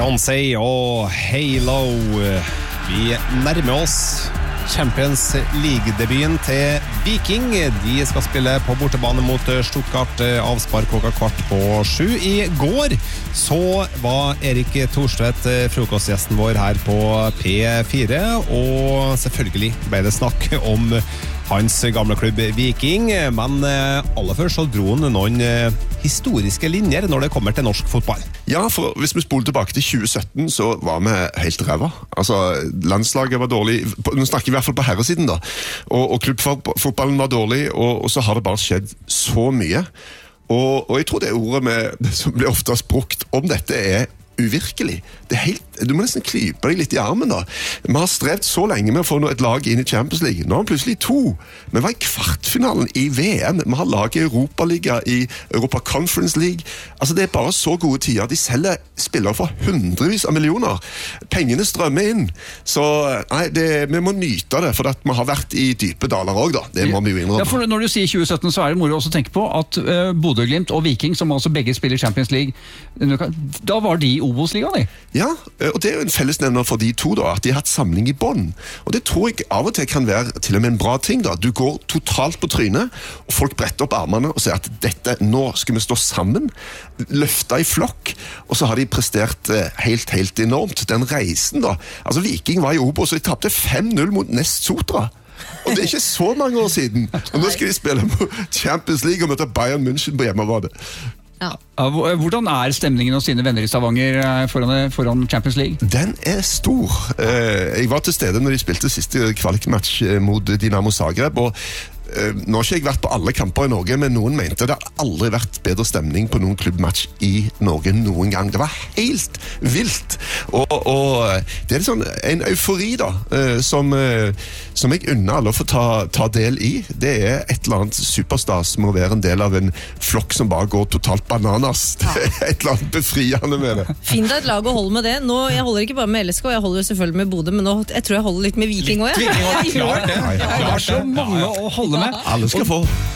Beyoncé og Halo. Vi nærmer oss Champions League-debuten til Viking. De skal spille på bortebane mot Stuttgart, avspark klokka 6:15. I går så var Erik Thorstvedt frokostgjesten vår her på P4, og selvfølgelig ble det snakk om hans gamle klubb Viking, men aller først så dro han noen historiske linjer når det kommer til norsk fotball. Ja, for hvis vi spoler tilbake til 2017, så var vi helt ræva. Altså, landslaget var dårlig, nå snakker vi i hvert fall på herresiden da, og klubbfotballen var dårlig, og så har det bare skjedd så mye. Og jeg tror det ordet som blir oftest brukt om dette uvirkelig. Det helt, du må nesten klype deg litt i armen da. Vi har strevd så lenge med å få et lag inn i Champions League. Nå har vi plutselig 2. Vi var i kvartfinalen i VM. Vi har laget i Europaliga, i Europa Conference League. Altså det bare så gode tider. De selger spillere for hundrevis av millioner. Pengene strømmer inn. Så nei, vi må nyte det, for at vi har vært i dype daler også da. Det må vi jo innrømme. Ja, for når du sier 2017, så det moro også å tenke på at Bodø Glimt og Viking, som altså begge spiller Champions League, da var de i Obos-liga, de? Ja, og det jo en fellesnevner for de to da, at de har hatt samling i bånd. Og det tror jeg av og til kan være til og med en bra ting da. Du går totalt på trynet, og folk bretter opp armene og sier at nå skal vi stå sammen, løfte i flokk, og så har de prestert helt enormt. Den reisen da, altså Viking var i Obos, og de tappte 5-0 mot Nest Sotra. Og det ikke så mange år siden. Og nå skal de spille på Champions League og møte Bayern München på hjemmebane. Ja. Hvordan stemningen hos sine venner i Stavanger foran Champions League? Den stor. Jeg var til stede når de spilte siste kvalikmatch mot Dinamo Zagreb, og nå har ikke jeg vært på alle kamper i Norge, men noen mente det har aldri vært bedre stemning på noen klubbmatch i Norge noen gang. Det var helt vilt. Og det sånn en eufori da, som jeg unner alle å få ta del i. Det et eller annet superstas med å være en del av en flokk som bare går totalt bananas. Det et eller annet befriende med det. Finn deg et lag og hold med det. Nå, jeg holder ikke bare med LSK, jeg holder selvfølgelig med Bodø, men nå, jeg tror jeg holder litt med Viking også. Klart det. Jeg har så mange å holde med. Alle skal få.